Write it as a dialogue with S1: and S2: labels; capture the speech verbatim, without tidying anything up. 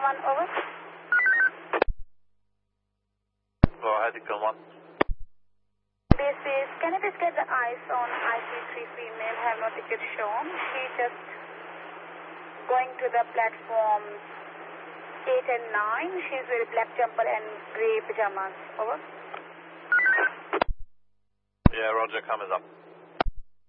S1: one, over.
S2: Go ahead, Eagle one.
S1: This is, can you please get the eyes on I C three female, have no ticket shown. She just going to the platforms eight and nine. She's wearing black jumper and grey pajamas. Over.
S2: Yeah, Roger, cameras up.